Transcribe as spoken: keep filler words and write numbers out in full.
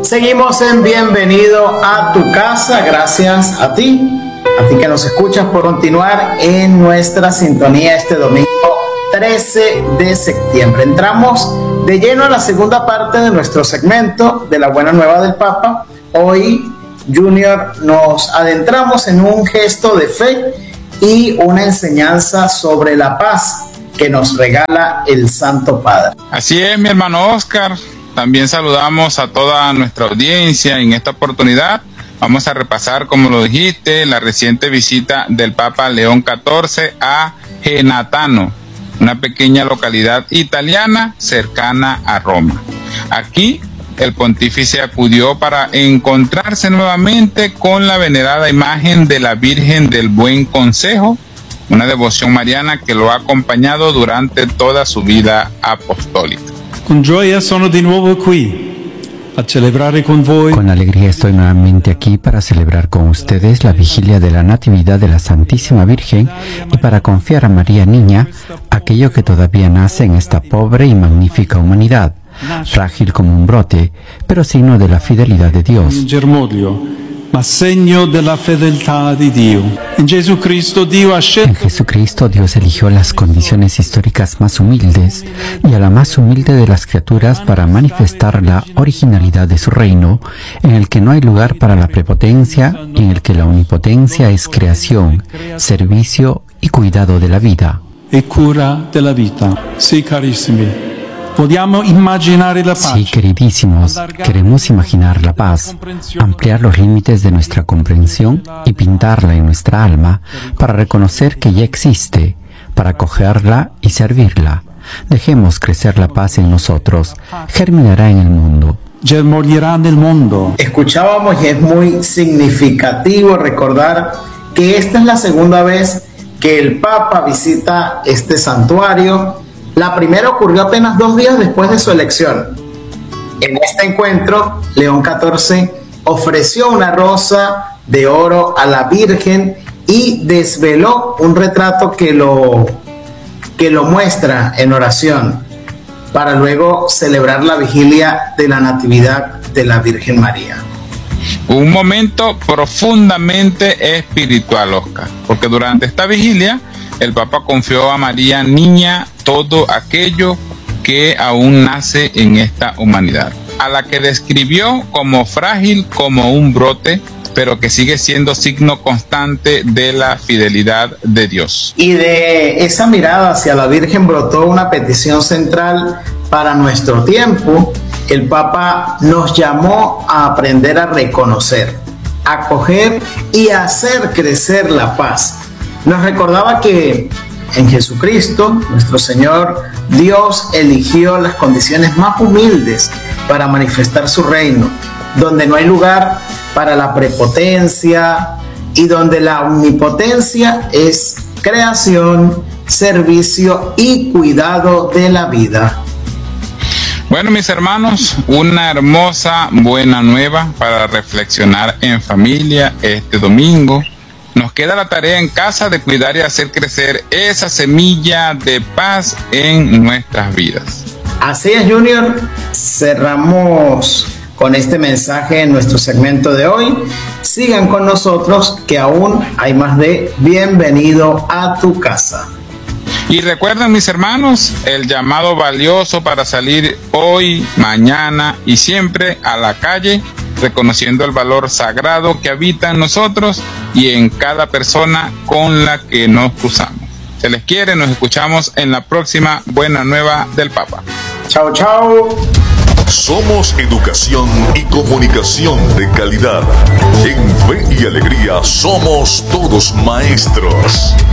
Seguimos en Bienvenido a tu casa. Gracias a ti, a ti que nos escuchas, por continuar en nuestra sintonía este domingo trece de septiembre. Entramos de lleno a la segunda parte de nuestro segmento de la Buena Nueva del Papa. Hoy, Junior, nos adentramos en un gesto de fe y una enseñanza sobre la paz que nos regala el Santo Padre. Así es, mi hermano Oscar. También saludamos a toda nuestra audiencia. En esta oportunidad vamos a repasar, como lo dijiste, la reciente visita del Papa León catorce a Genatano, una pequeña localidad italiana cercana a Roma. Aquí el pontífice acudió para encontrarse nuevamente con la venerada imagen de la Virgen del Buen Consejo, una devoción mariana que lo ha acompañado durante toda su vida apostólica. Con gioia sono di nuovo qui a celebrare con voi. Con alegría estoy nuevamente aquí para celebrar con ustedes la vigilia de la Natividad de la Santísima Virgen y para confiar a María Niña aquello que todavía nace en esta pobre y magnífica humanidad, frágil como un brote, pero signo de la fidelidad de Dios. Un germoglio, ma segno della fedeltà di Dio. En Jesucristo Dio ha scelto. En Jesucristo Dios eligió las condiciones históricas más humildes y a la más humilde de las criaturas para manifestar la originalidad de su reino, en el que no hay lugar para la prepotencia y en el que la omnipotencia es creación, servicio y cuidado de la vida. E cura della vita. Sì, carissimi. La Sí, queridísimos, queremos imaginar la paz, ampliar los límites de nuestra comprensión y pintarla en nuestra alma para reconocer que ya existe, para acogerla y servirla. Dejemos crecer la paz en nosotros, germinará en el mundo. Germoglierà nel mondo. Escuchábamos y es muy significativo recordar que esta es la segunda vez que el Papa visita este santuario. La primera ocurrió apenas dos días después de su elección. En este encuentro, León catorce ofreció una rosa de oro a la Virgen y desveló un retrato que lo, que lo muestra en oración, para luego celebrar la vigilia de la Natividad de la Virgen María. Un momento profundamente espiritual, Oscar, porque durante esta vigilia el Papa confió a María Niña todo aquello que aún nace en esta humanidad, a la que describió como frágil como un brote, pero que sigue siendo signo constante de la fidelidad de Dios. Y de esa mirada hacia la Virgen brotó una petición central para nuestro tiempo. El Papa nos llamó a aprender a reconocer, acoger y hacer crecer la paz. Nos recordaba que en Jesucristo, nuestro Señor, Dios eligió las condiciones más humildes para manifestar su reino, donde no hay lugar para la prepotencia y donde la omnipotencia es creación, servicio y cuidado de la vida. Bueno, mis hermanos, una hermosa buena nueva para reflexionar en familia este domingo. Nos queda la tarea en casa de cuidar y hacer crecer esa semilla de paz en nuestras vidas. Así es, Junior. Cerramos con este mensaje en nuestro segmento de hoy. Sigan con nosotros, que aún hay más de Bienvenido a tu casa. Y recuerden, mis hermanos, el llamado valioso para salir hoy, mañana y siempre a la calle, reconociendo el valor sagrado que habita en nosotros y en cada persona con la que nos cruzamos. Se les quiere, nos escuchamos en la próxima Buena Nueva del Papa. Chao, chao. Somos educación y comunicación de calidad. En Fe y Alegría somos todos maestros.